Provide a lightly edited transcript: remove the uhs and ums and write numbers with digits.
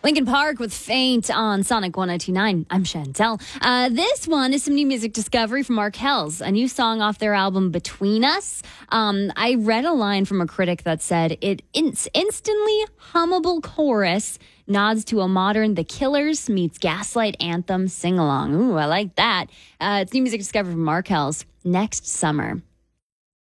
Linkin Park with Faint on Sonic 102.9. I'm Chantel. This one is some new music discovery from Arkells, a new song off their album Between Us. I read a line from a critic that said it instantly hummable chorus nods to a modern The Killers meets Gaslight anthem sing-along. Ooh, I like that. It's new music discovered from Arkells next summer.